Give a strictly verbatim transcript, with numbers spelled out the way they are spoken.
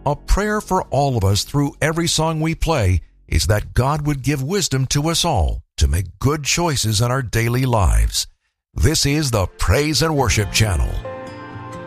A prayer for all of us through every song we play is that God would give wisdom to us all to make good choices in our daily lives. This is the Praise and Worship Channel.